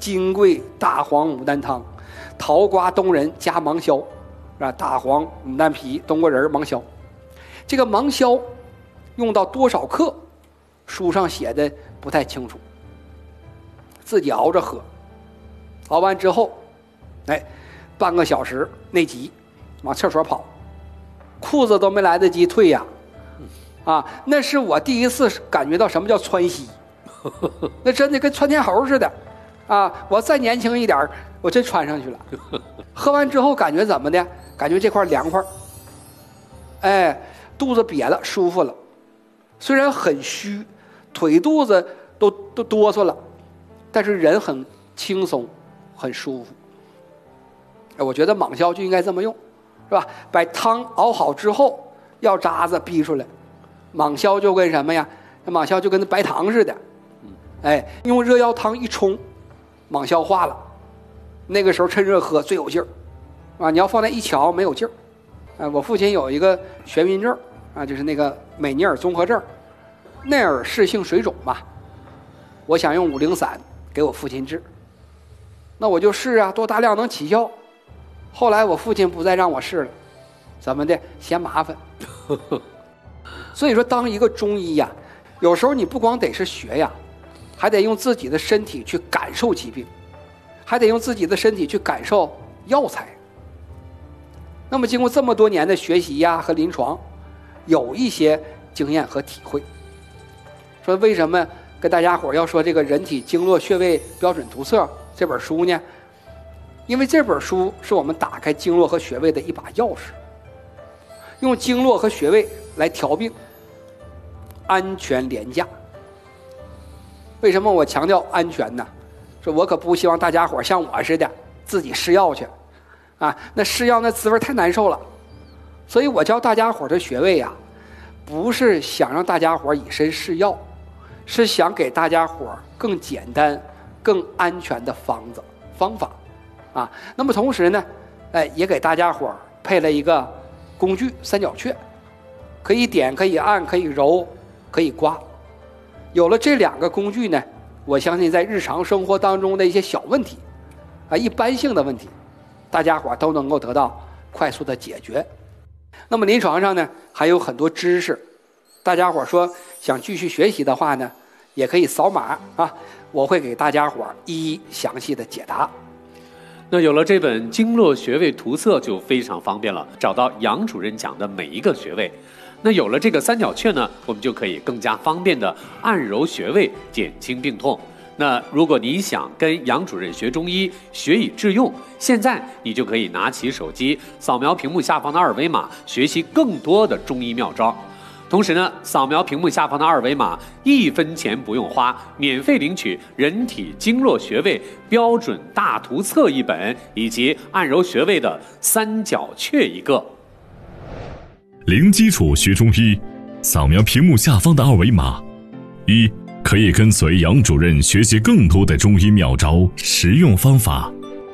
金匮大黄牡丹汤，桃瓜冬仁加芒硝，啊，大黄、牡丹皮、冬瓜仁、芒硝。这个芒硝用到多少克，书上写的不太清楚，自己熬着喝。熬完之后，哎，半个小时内急，往厕所跑，裤子都没来得及退呀，啊，那是我第一次感觉到什么叫窜稀，那真的跟窜天猴似的，啊，我再年轻一点，我真穿上去了。喝完之后感觉怎么的？感觉这块凉快，哎，肚子瘪了，舒服了，虽然很虚，腿肚子都哆嗦了，但是人很轻松。很舒服，我觉得芒硝就应该这么用，是吧？把汤熬好之后，药渣子逼出来，芒硝就跟什么呀？那芒硝就跟那白糖似的，哎，用热药汤一冲，芒硝化了，那个时候趁热喝最有劲儿，啊！你要放在一瞧没有劲儿，我父亲有一个眩晕症啊，就是那个美尼尔综合症，内耳室性水肿嘛，我想用503给我父亲治。那我就试啊，多大量能起效。后来我父亲不再让我试了，怎么的？嫌麻烦。所以说，当一个中医呀，有时候你不光得是学呀，还得用自己的身体去感受疾病，还得用自己的身体去感受药材。那么经过这么多年的学习呀和临床，有一些经验和体会。说为什么跟大家伙要说这个《人体经络穴位标准图册》这本书呢？因为这本书是我们打开经络和穴位的一把钥匙，用经络和穴位来调病，安全廉价。为什么我强调安全呢？说我可不希望大家伙像我似的自己试药去，啊，那试药那滋味太难受了。所以我教大家伙的穴位呀，不是想让大家伙以身试药，是想给大家伙更简单、更安全的方法，啊，那么同时呢，也给大家伙配了一个工具三角穴，可以点、可以按、可以揉、可以刮。有了这2个工具呢，我相信在日常生活当中的一些小问题，啊，一般性的问题，大家伙都能够得到快速的解决。那么临床上呢，还有很多知识，大家伙说想继续学习的话呢，也可以扫码啊，我会给大家伙一一详细的解答。 那有了这本经络穴位图册就非常方便了，找到杨主任讲的每一个穴位。那有了这个三角穴呢，我们就可以更加方便的按揉穴位，减轻病痛。那如果你想跟杨主任学中医，学以致用，现在你就可以拿起手机，扫描屏幕下方的2维码，学习更多的中医妙招。同时呢，扫描屏幕下方的2维码，1分钱不用花，免费领取《人体经络穴位标准大图册》1本，以及按揉穴位的三角穴1个。 零基础学中医，扫描屏幕下方的2维码，1可以跟随杨主任学习更多的中医妙招、实用方法；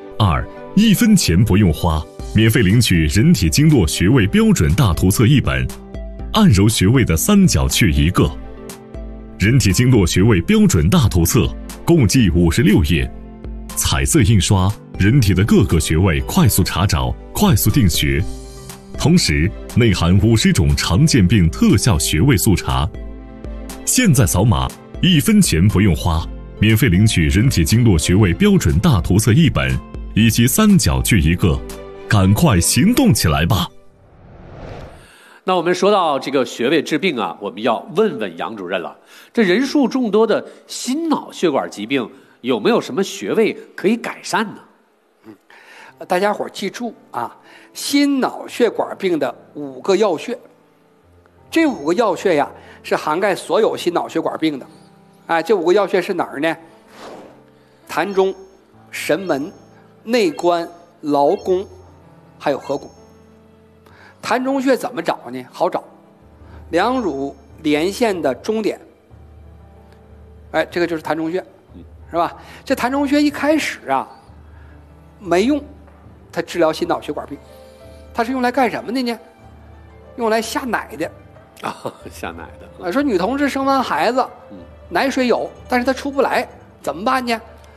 2 1分钱不用花，免费领取《人体经络穴位标准大图册》1本。按揉穴位的三角穴1个，人体经络穴位标准大图册共计56页，彩色印刷，人体的各个穴位快速查找，快速定穴，同时内含50种常见病特效穴位速查。现在扫码，1分钱不用花，免费领取人体经络穴位标准大图册1本，以及三角穴1个，赶快行动起来吧！ 那我们说到这个穴位治病啊，我们要问问杨主任了。这人数众多的心脑血管疾病，有没有什么穴位可以改善呢？ 大家伙记住啊，心脑血管病的5个要穴，这5个要穴呀是涵盖所有心脑血管病的。哎，这5个要穴是哪儿呢？膻中、神门、内关、劳宫，还有合谷。膻中穴怎么找呢？好找，两乳连线的中点，哎，这个就是膻中穴，是吧？这膻中穴一开始啊没用，它治疗心脑血管病，它是用来干什么的呢？用来下奶的啊，下奶的。 说女同志生完孩子，奶水有，但是她出不来，怎么办呢？